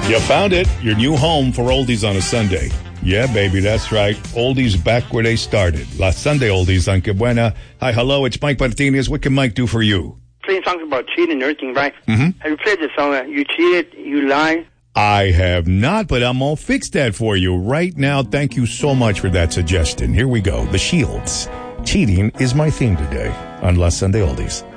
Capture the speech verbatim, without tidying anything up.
You found it, your new home for oldies on a Sunday. Yeah, baby, that's right. Oldies back where they started. La Sunday Oldies on Que Buena. Hi, hello, it's Mike Martinez. What can Mike do for you? Playing songs about cheating and everything, right? Mm-hmm. Have you played this song? Uh, you cheated, you lied? I have not, but I'm going to fix that for you right now. Thank you so much for that suggestion. Here we go. The Shields. Cheating is my theme today on La Sunday Oldies.